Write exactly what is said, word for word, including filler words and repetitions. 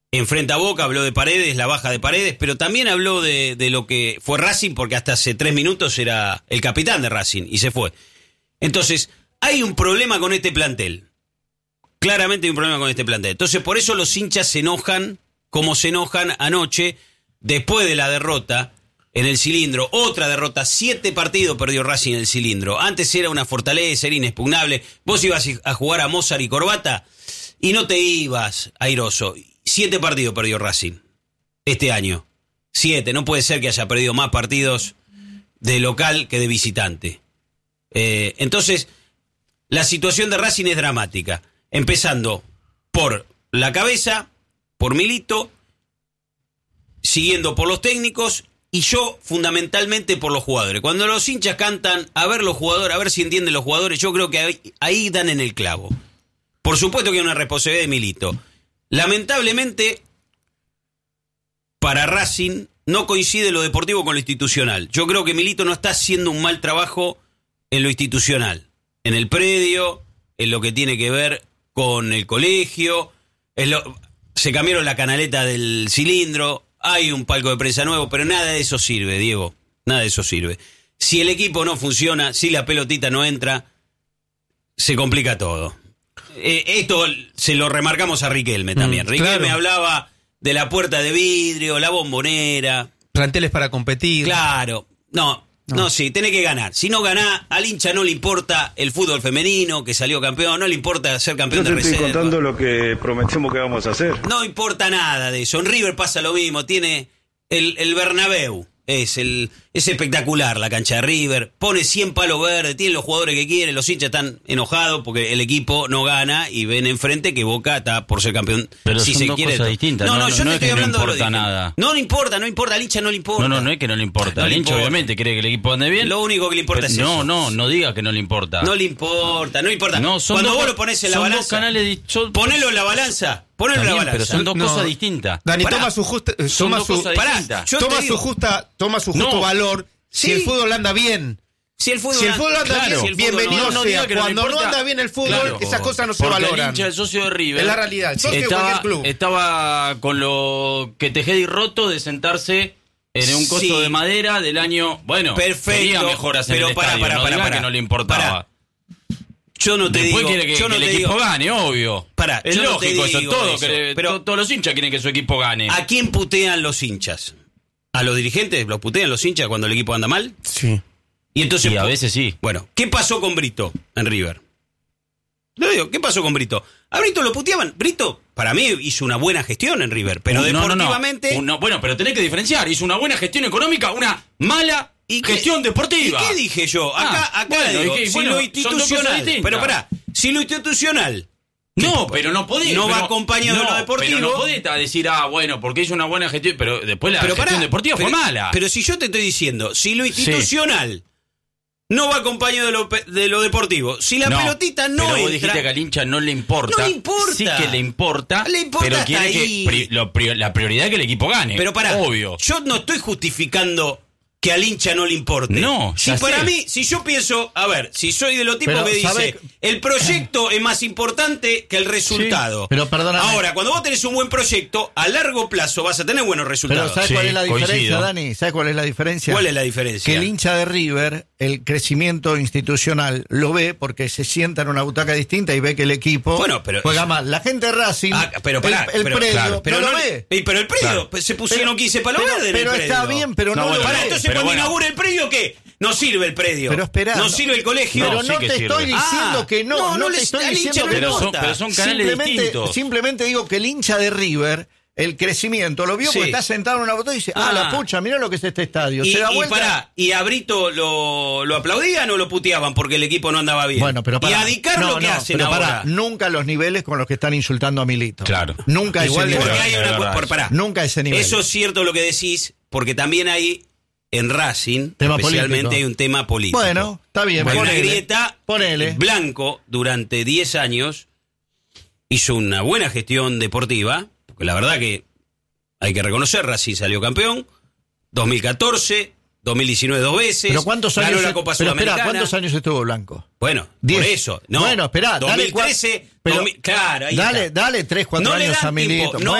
enfrenta a Boca, habló de Paredes, la baja de Paredes, pero también habló de, de lo que fue Racing, porque hasta hace tres minutos era el capitán de Racing y se fue. Entonces, hay un problema con este plantel. Claramente hay un problema con este plantel. Entonces, por eso los hinchas se enojan como se enojan anoche, después de la derrota en el Cilindro. Otra derrota, siete partidos perdió Racing en el Cilindro. Antes era una fortaleza, era inexpugnable. Vos ibas a jugar a Mozart y Corbata y no te ibas airoso. Siete partidos perdió Racing este año. Siete. No puede ser que haya perdido más partidos de local que de visitante. Eh, entonces, la situación de Racing es dramática. Empezando por la cabeza, por Milito, siguiendo por los técnicos y yo fundamentalmente por los jugadores. Cuando los hinchas cantan a ver los jugadores, a ver si entienden los jugadores, yo creo que ahí, ahí dan en el clavo. Por supuesto que hay una responsabilidad de Milito. Lamentablemente, para Racing no coincide lo deportivo con lo institucional. Yo creo que Milito no está haciendo un mal trabajo en lo institucional, en el predio, en lo que tiene que ver con el colegio, en lo, se cambiaron la canaleta del Cilindro, hay un palco de prensa nuevo, pero nada de eso sirve, Diego, nada de eso sirve. Si el equipo no funciona, si la pelotita no entra, se complica todo. Eh, esto se lo remarcamos a Riquelme también. Mm, Riquelme claro. hablaba de la puerta de vidrio, la bombonera. Planteles para competir. Claro, no... No. no, sí, tenés que ganar. Si no ganás, al hincha no le importa el fútbol femenino, que salió campeón, no le importa ser campeón Yo te de reserva. Estoy contando lo que prometemos que vamos a hacer. No importa nada de eso. En River pasa lo mismo, tiene el, el Bernabéu, es, el, es espectacular la cancha de River, pone cien palos verdes, tiene los jugadores que quieren, los hinchas están enojados porque el equipo no gana y ven enfrente que Boca está por ser campeón. Pero si son se dos quiere. cosas distintas. No, no, no, yo no, no es estoy que hablando no de lo importa de nada. No, no importa, no importa, al hincha no le importa. No, no, no es que no le importa. No Al le hincha importa. obviamente quiere que el equipo ande bien. Lo único que le importa pero, es no, eso. No, no, no diga que no le importa. No le importa, no le importa. No, son Cuando dos, vos lo pones en la son balanza, dos canales di- son, ponelo en la balanza, ponelo en la También, balanza. pero son dos No. cosas distintas. Dani, Pará. toma su justa, eh, Son toma dos su, cosas Pará, distintas. yo toma te su digo- justa, toma su justo No. valor. Si Sí. el fútbol anda bien, Si el fútbol, si el fútbol anda claro, bien, si el fútbol bienvenido no- no sea. diga que no le Cuando no importa. anda bien el fútbol, Claro. esas cosas no se Porque valoran. el hincha, el socio de River, Es la realidad. El socio de estaba, cualquier club. estaba con lo que Tejedi roto de sentarse en un costo Sí. de madera del año. Bueno, Perfecto, tenía mejoras en pero el pará, estadio, pará, no pará, diga pará. que no le importaba. Pará. Yo no te Después digo, quiere que, yo no que el te equipo digo, gane, obvio. Pará, es yo no te lógico eso, digo todo, eso, que- pero- to- todos los hinchas quieren que su equipo gane. ¿a quién putean los hinchas? ¿A los dirigentes? ¿Los putean los hinchas cuando el equipo anda mal? Sí. Y entonces, Y a veces sí. Bueno, ¿qué pasó con Brito en River? Lo digo, ¿qué pasó con Brito? A Brito lo puteaban. Brito, para mí, hizo una buena gestión en River, pero No, no, no. deportivamente... Uno- bueno, pero tenés que diferenciar. Hizo una buena gestión económica, una mala ¿Y qué- gestión deportiva. ¿Y qué dije yo? Acá, Ah, acá bueno, digo, y que- si bueno, lo son dos cosas institucional... distintas. Pero pará, si lo institucional... No, pero no podés. No va pero- acompañado de lo no, deportivo. Pero no podés a decir, ah, bueno, porque hizo una buena gestión, pero después la pero gestión pará, deportiva pero- fue mala. Pero si yo te estoy diciendo, si lo institucional no va acompañado de lo, pe- de lo deportivo, si la No, pelotita no pero vos entra... dijiste que al hincha no le importa. No le importa. Sí que le importa. Le importa pero hasta quiere ahí. que pri- lo pri- la prioridad es que el equipo gane. Pero pará, Obvio. yo no estoy justificando que al hincha no le importe. No, si ya para sé. mí, si yo pienso, a ver, si soy de los tipos Pero, que dice, ¿sabe? el proyecto es más importante que el resultado. Sí, pero perdóname. Ahora, cuando vos tenés un buen proyecto, a largo plazo vas a tener buenos Pero resultados. ¿sabes Sí, cuál es la diferencia, coincido. Dani? ¿Sabes cuál es la diferencia? ¿Cuál es la diferencia? Que el hincha de River, el crecimiento institucional, lo ve porque se sienta en una butaca distinta y ve que el equipo Bueno, pero- juega mal. La gente de Racing, Ah, pero pará, el, el pero- predio, claro, pero no lo no ve. le- eh, pero el predio, Claro. pues, se pusieron Pero- quince palos pero- verdes en el pero está predio. bien, pero no No, lo bueno, Pará, ve. entonces pero cuando bueno. inaugure el predio, ¿qué? No sirve el predio. Pero esperá, no no- sirve el colegio. Pero sí no que te sirve. estoy diciendo Ah, que no, no, no, no te les- estoy al hincha diciendo no que le pero, no. son, importa. pero son canales Simplemente, distintos. simplemente digo que el hincha de River, el crecimiento, lo vio Sí. porque está sentado en una botella y dice, ah, Ah. la pucha, mirá lo que es este estadio. Y, Se da y vuelta. pará, ¿y a Brito lo, lo aplaudían o lo puteaban porque el equipo no andaba bien? Bueno, pero pará. ¿Y a Dicar no, lo que no, hacen pero ahora? pará, nunca los niveles con los que están insultando a Milito. Claro. Nunca Ese igual de nivel. Porque verdad. hay una, Es verdad por, eso. pará. Nunca ese nivel. Eso es cierto lo que decís, porque también hay en Racing, Tema especialmente político. hay un tema político. Bueno, está bien. Hay una ponele, grieta. Ponele. Blanco, durante diez años, hizo una buena gestión deportiva, porque la verdad que hay que reconocer, Racing salió campeón, dos mil catorce, dos mil diecinueve dos veces, Pero ¿cuántos años? ganó la Copa pero Sudamericana. espera, ¿cuántos años estuvo Blanco? Bueno, Diez. por eso. No, Bueno, esperá, dos dale mil trece, cua- pero- dos mil claro, ahí Dale, está. dale tres, cuatro No le años dan a Milito. tiempo, no